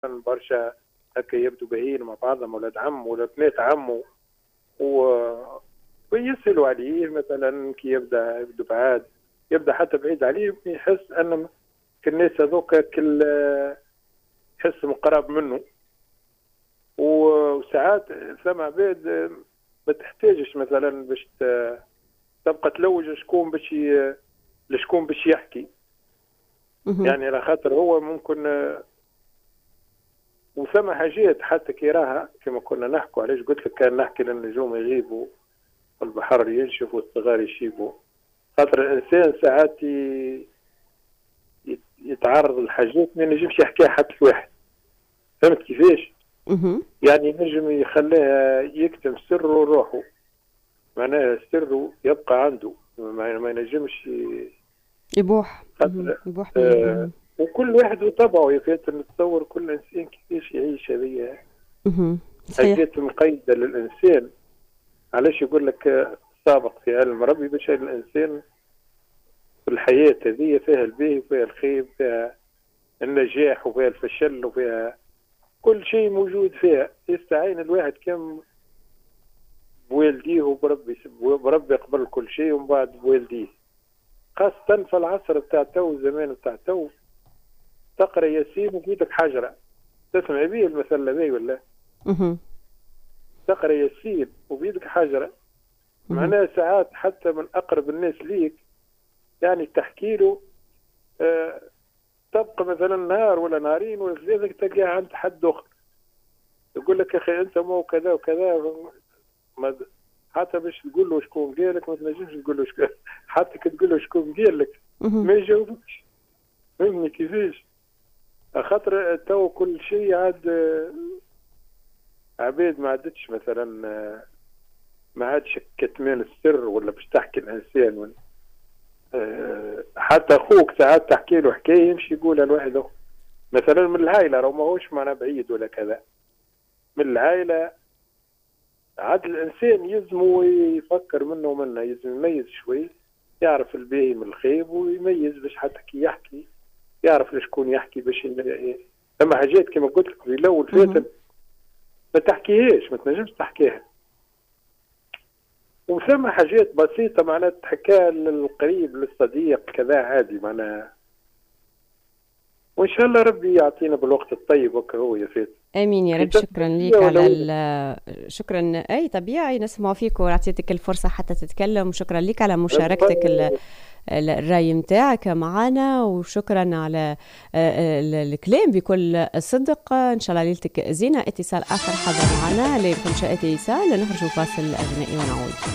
برشا هكا يبدو باهيين مع بعضهم، ولاد عم ولا بنات عمه ويسألوا عليه مثلا كي يبدو بعاد، يبدا حتى بعيد عليه، يحس ان الناس هذوك كل يحس مقرب منه. وساعات ثم عباد ما تحتاجش مثلا باش تبقى تلوج شكون باش يحكي، يعني على خاطر هو ممكن. وثم حاجات حتى كي راها كما كنا نحكوا، علاش قلت لك كان نحكي للنجوم يغيبوا والبحر ينشف والصغار يشيبوا، خاطر الانسان ساعات يتعرض لحاجات ما ينجمش يحكيها حتى لواحد، فهمت كيفاش؟ يعني نجم يخليها يكتم سره روحه، معناها سره يبقى عنده، ما ينجمش يبوح. وكل واحد وطبعه، يفات نتصور كل انسان كيفاش يعيش. هذه حاجات مقيده للانسان. علاش يقول لك سابق في علم ربي باش الانسان في الحياه هذه فيها الباهي وفيها الخير، فيها النجاح وفيها الفشل وفيها كل شيء موجود فيها. يستعين الواحد كم بوالديه وبربي يقبل كل شيء، ومن بعد بوالديه، خاصة في العصر بتاع تو، زمان بتاع تو، تقرا ياسين وبيدك حجرة. تسمع بيه المثل هذا ولا؟ تقرا ياسين وبيدك حجرة، معناها ساعات حتى من أقرب الناس ليك يعني تحكي له تبقى مثلا نهار ولا نهارين ولا ثلاثة تلقاها عند حد آخر يقول لك يا أخي أنت مو كذا وكذا، حتى باش تقول له شكون قال لك ما تنجمش تقول له شكون، حتى كي تقول له شكون قال لك ما يجاوبكش. فهمني كيفاش؟ خاطر تو كل شيء عاد عباد ما عادتش مثلا، ما عادش كتمان السر ولا باش تحكي الانسان ولا حتى اخوك ساعات تحكي له حكايه يمشي يقولها لواحد مثلا من العائله، راه ماهوش معنا بعيد ولا كذا، من العائله عاد الانسان يلزم يفكر منه ومنه، يلزم يميز شوي، يعرف الباهي من الخيب ويميز باش حتى كي يحكي يعرف لشكون يحكي باش ثم حاجات كما قلت لك في الاول فاتن ما تحكيهاش، ما تنجمش تحكيها. وثم حاجات بسيطة معناها تحكيها للقريب للصديق كذا عادي معناها. وإن شاء الله ربي يعطينا بالوقت الطيب وكهو يا فاتن. امين يا رب. شكرا لك على شكرا. اي طبيعي نسمع فيك وعطيتك الفرصة حتى تتكلم، شكرا لك على مشاركتك الرأي متاعك معنا، وشكرا على الكلام بكل صدق. إن شاء الله ليلتك زينة. اتصال آخر حضر معنا، لكم شاءت يسال، نخرج فاصل أغنائي ونعود.